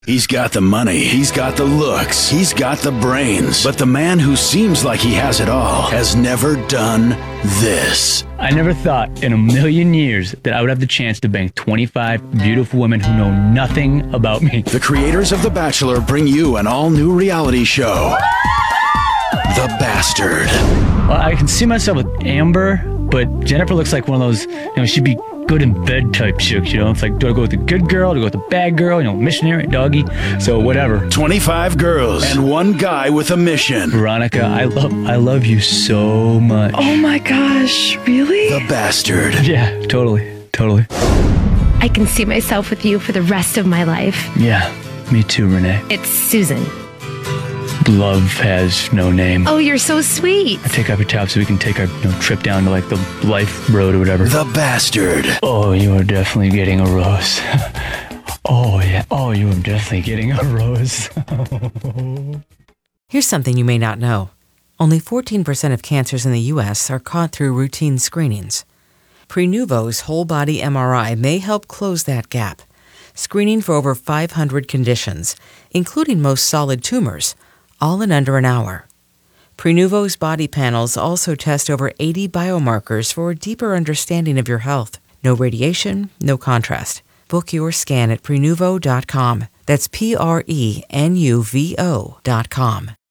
He's got the money, he's got the looks, he's got the brains. But the man who seems like he has it all has never done this. I never thought in a million years that I would have the chance to bang 25 beautiful women who know nothing about me. The creators of The Bachelor bring you an all-new reality show, The Bastard. Well, I can see myself with Amber, but Jennifer looks like one of those, she'd be good in bed type chicks, It's like, do I go with the good girl? Do I go with the bad girl? Missionary, doggy. So whatever. 25 girls and one guy with a mission. Veronica, I love you so much. Oh my gosh, really? The Bastard. Yeah, totally. I can see myself with you for the rest of my life. Yeah, me too, Renee. It's Susan. Love has no name. Oh, you're so sweet. I take off your top so we can take our trip down to the life road or whatever. The Bastard. Oh, you are definitely getting a rose. Oh, yeah. Oh, you are definitely getting a rose. Here's something you may not know. Only 14% of cancers in the U.S. are caught through routine screenings. Prenuvo's whole-body MRI may help close that gap, screening for over 500 conditions, including most solid tumors, all in under an hour. Prenuvo's body panels also test over 80 biomarkers for a deeper understanding of your health. No radiation, no contrast. Book your scan at Prenuvo.com. That's Prenuvo.com.